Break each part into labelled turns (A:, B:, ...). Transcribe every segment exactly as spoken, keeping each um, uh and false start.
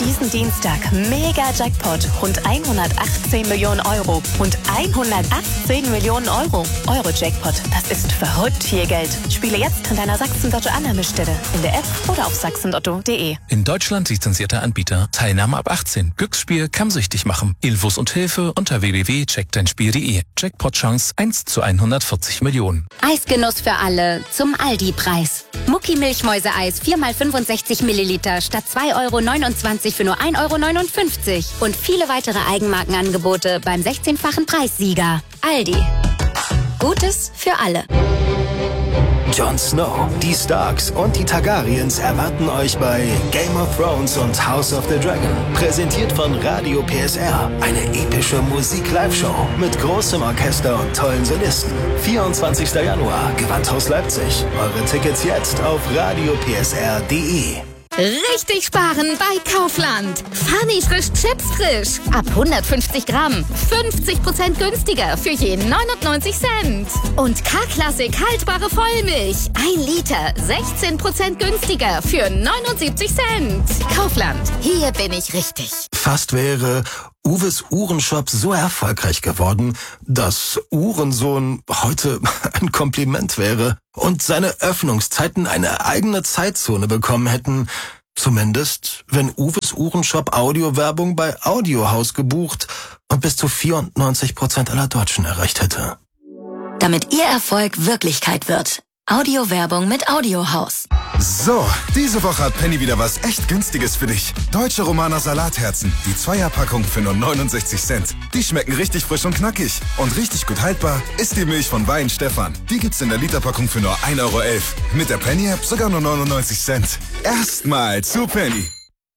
A: diesen Dienstag Mega-Jackpot rund hundertachtzehn Millionen Euro und hundertachtzehn Millionen Euro. Euro-Jackpot, das ist verrückt viel Geld. Spiele jetzt an deiner Sachsen-Lotto-Annahmestelle, in der App oder auf sachsenlotto punkt de.
B: In Deutschland lizenzierter Anbieter. Teilnahme ab achtzehn. Glücksspiel kann süchtig machen. Infos und Hilfe unter w w w punkt check dein spiel punkt de. Jackpot-Chance eins zu hundertvierzig Millionen.
C: Eisgenuss für alle zum Aldi-Preis. Mucki Milchmäuse-Eis vier mal fünfundsechzig Milliliter statt zwei Euro neunundzwanzig für nur ein Euro neunundfünfzig. Und viele weitere Eigenmarkenangebote beim sechzehnfachen Preissieger. Aldi. Gutes für alle.
D: Jon Snow, die Starks und die Targaryens erwarten euch bei Game of Thrones und House of the Dragon. Präsentiert von Radio P S R. Eine epische Musik-Live-Show mit großem Orchester und tollen Solisten. vierundzwanzigster Januar, Gewandhaus Leipzig. Eure Tickets jetzt auf radio p s r punkt de.
E: Richtig sparen bei Kaufland. Funny frisch Chips frisch. Ab hundertfünfzig Gramm. fünfzig Prozent günstiger für je neunundneunzig Cent. Und K-Klassik haltbare Vollmilch. Ein Liter. sechzehn Prozent günstiger für neunundsiebzig Cent. Kaufland. Hier bin ich richtig.
D: Fast wäre Uwes Uhrenshop so erfolgreich geworden, dass Uhrensohn heute ein Kompliment wäre und seine Öffnungszeiten eine eigene Zeitzone bekommen hätten. Zumindest, wenn Uwes Uhrenshop Audiowerbung bei Audiohaus gebucht und bis zu vierundneunzig Prozent aller Deutschen erreicht hätte.
C: Damit Ihr Erfolg Wirklichkeit wird. Audiowerbung mit Audiohaus.
F: So, diese Woche hat Penny wieder was echt Günstiges für dich. Deutsche Romaner Salatherzen. Die Zweierpackung für nur neunundsechzig Cent. Die schmecken richtig frisch und knackig. Und richtig gut haltbar ist die Milch von Wein Stefan. Die gibt's in der Literpackung für nur ein Euro elf. Mit der Penny-App sogar nur neunundneunzig Cent. Erstmal zu Penny.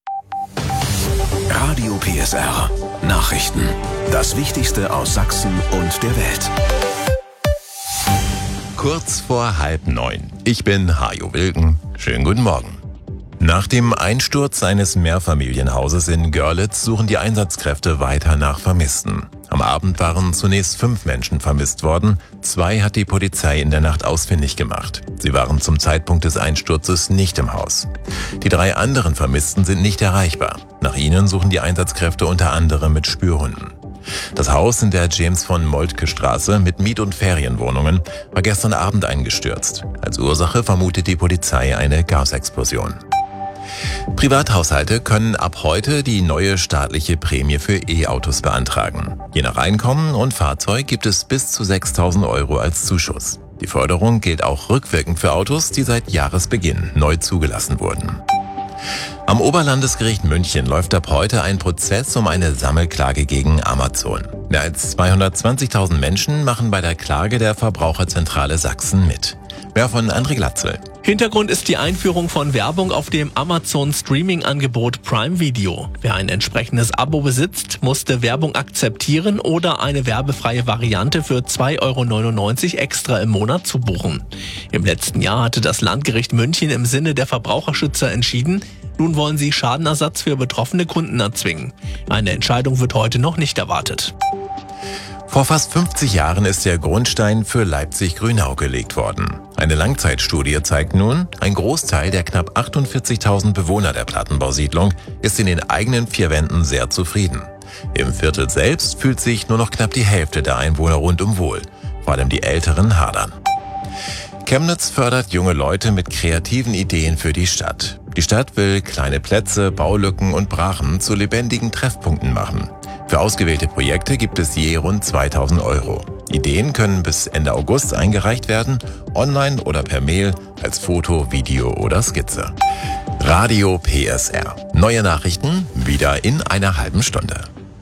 G: Radio P S R. Nachrichten. Das Wichtigste aus Sachsen und der Welt.
H: Kurz vor halb neun. Ich bin Hajo Wilken. Schönen guten Morgen. Nach dem Einsturz eines Mehrfamilienhauses in Görlitz suchen die Einsatzkräfte weiter nach Vermissten. Am Abend waren zunächst fünf Menschen vermisst worden. Zwei hat die Polizei in der Nacht ausfindig gemacht. Sie waren zum Zeitpunkt des Einsturzes nicht im Haus. Die drei anderen Vermissten sind nicht erreichbar. Nach ihnen suchen die Einsatzkräfte unter anderem mit Spürhunden. Das Haus in der James-von-Moltke-Straße mit Miet- und Ferienwohnungen war gestern Abend eingestürzt. Als Ursache vermutet die Polizei eine Gasexplosion. Privathaushalte können ab heute die neue staatliche Prämie für E-Autos beantragen. Je nach Einkommen und Fahrzeug gibt es bis zu sechstausend Euro als Zuschuss. Die Förderung gilt auch rückwirkend für Autos, die seit Jahresbeginn neu zugelassen wurden. Am Oberlandesgericht München läuft ab heute ein Prozess um eine Sammelklage gegen Amazon. Mehr als zweihundertzwanzigtausend Menschen machen bei der Klage der Verbraucherzentrale Sachsen mit. Mehr von André Glatzel.
I: Hintergrund ist die Einführung von Werbung auf dem Amazon-Streaming-Angebot Prime Video. Wer ein entsprechendes Abo besitzt, musste Werbung akzeptieren oder eine werbefreie Variante für zwei Euro neunundneunzig extra im Monat zu buchen. Im letzten Jahr hatte das Landgericht München im Sinne der Verbraucherschützer entschieden. Nun wollen sie Schadenersatz für betroffene Kunden erzwingen. Eine Entscheidung wird heute noch nicht erwartet.
H: Vor fast fünfzig Jahren ist der Grundstein für Leipzig-Grünau gelegt worden. Eine Langzeitstudie zeigt nun, ein Großteil der knapp achtundvierzigtausend Bewohner der Plattenbausiedlung ist in den eigenen vier Wänden sehr zufrieden. Im Viertel selbst fühlt sich nur noch knapp die Hälfte der Einwohner rundum wohl. Vor allem die Älteren hadern. Chemnitz fördert junge Leute mit kreativen Ideen für die Stadt. Die Stadt will kleine Plätze, Baulücken und Brachen zu lebendigen Treffpunkten machen. Für ausgewählte Projekte gibt es je rund zweitausend Euro. Ideen können bis Ende August eingereicht werden, online oder per Mail, als Foto, Video oder Skizze. Radio P S R. Neue Nachrichten wieder in einer halben Stunde.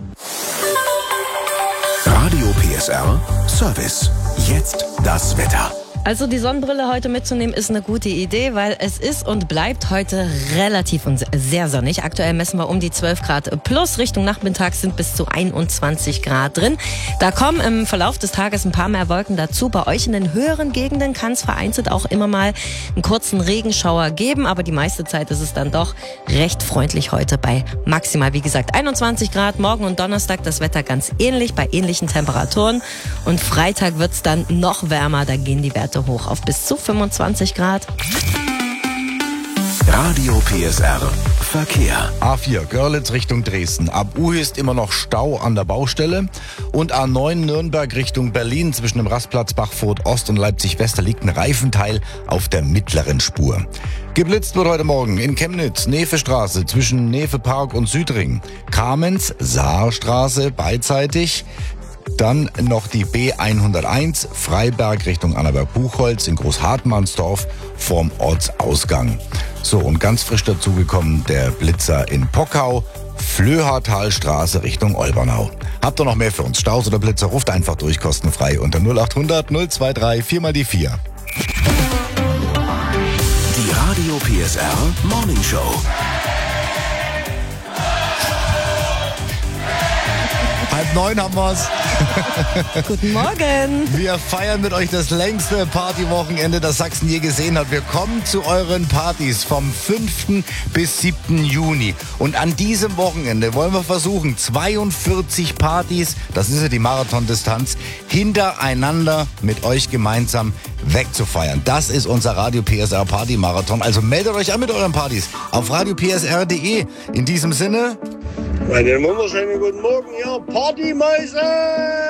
G: Radio P S R Service. Jetzt das Wetter.
J: Also die Sonnenbrille heute mitzunehmen ist eine gute Idee, weil es ist und bleibt heute relativ und sehr sonnig. Aktuell messen wir um die zwölf Grad plus. Richtung Nachmittag sind bis zu einundzwanzig Grad drin. Da kommen im Verlauf des Tages ein paar mehr Wolken dazu. Bei euch in den höheren Gegenden kann es vereinzelt auch immer mal einen kurzen Regenschauer geben. Aber die meiste Zeit ist es dann doch recht freundlich heute bei maximal, wie gesagt, einundzwanzig Grad. Morgen und Donnerstag das Wetter ganz ähnlich, bei ähnlichen Temperaturen. Und Freitag wird es dann noch wärmer. Da gehen die Werte hoch auf bis zu fünfundzwanzig Grad.
G: Radio P S R Verkehr.
K: A vier Görlitz Richtung Dresden. Ab Uhist immer noch Stau an der Baustelle. Und A neun Nürnberg Richtung Berlin zwischen dem Rastplatz Bachfurt Ost und Leipzig West. Da liegt ein Reifenteil auf der mittleren Spur. Geblitzt wird heute Morgen in Chemnitz, Nevestraße zwischen Nevepark und Südring. Kamenz, Saarstraße beidseitig. Dann noch die B hunderteins, Freiberg Richtung Annaberg-Buchholz in Großhartmannsdorf vorm Ortsausgang. So, und ganz frisch dazugekommen der Blitzer in Pockau, Flöhartalstraße Richtung Olbernau. Habt ihr noch mehr für uns? Staus oder Blitzer? Ruft einfach durch, kostenfrei unter null acht hundert null zwei drei vier mal die vier.
G: Die Radio P S R Morning Show.
K: Halb neun haben wir's.
J: Guten Morgen.
K: Wir feiern mit euch das längste Partywochenende, das Sachsen je gesehen hat. Wir kommen zu euren Partys vom fünften bis siebten Juni. Und an diesem Wochenende wollen wir versuchen, zweiundvierzig Partys, das ist ja die Marathondistanz, hintereinander mit euch gemeinsam wegzufeiern. Das ist unser Radio P S R Party Marathon. Also meldet euch an mit euren Partys auf radio p s r punkt d e. In diesem Sinne...
L: Einen wunderschönen guten Morgen, ihr Partymäuse!